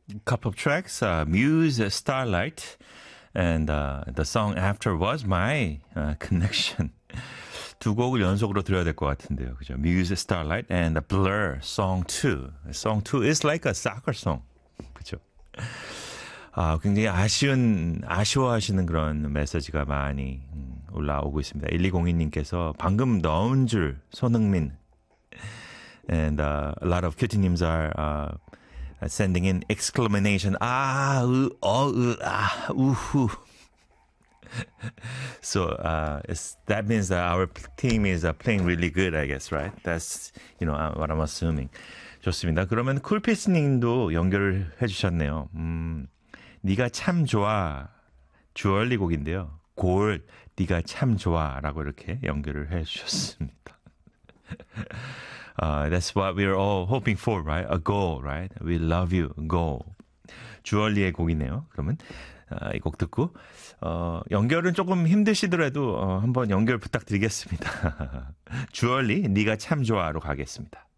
couple of tracks, Muse, Starlight, and the song after was my connection. 두 곡을 연속으로 들어야 될 것 같은데요. 그죠? Muse, Starlight, and Blur, Song 2. Song 2 is like a soccer song. 그죠? 굉장히 아쉬워하시는 그런 메시지가 많이 올라오고 있습니다. 1202님께서 방금 넣은 줄, 손흥민. And a lot of cutie-nims are sending in exclamation, uhu. So that means that our team is playing really good, I guess, right? That's, what I'm assuming. 좋습니다. 그러면 쿨피스님도 연결을 해주셨네요. 네가 참 좋아. 주얼리 곡인데요. 골, 네가 참 좋아라고 이렇게 연결을 해주셨습니다. That's what we're all hoping for, right? A goal, right? We love you, goal. 주얼리의 곡이네요. 그러면 이 곡 듣고 연결은 조금 힘드시더라도 한번 연결 부탁드리겠습니다. 주얼리, 네가 참 좋아로 가겠습니다.